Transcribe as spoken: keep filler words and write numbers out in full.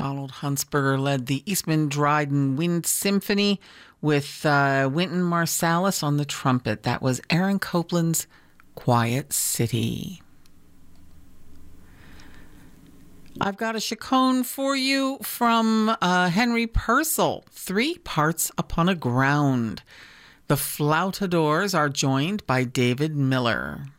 Donald Huntsberger led the Eastman Dryden Wind Symphony with uh, Wynton Marsalis on the trumpet. That was Aaron Copland's Quiet City. I've got a chaconne for you from uh, Henry Purcell, Three Parts Upon a Ground. The flautadors are joined by David Miller.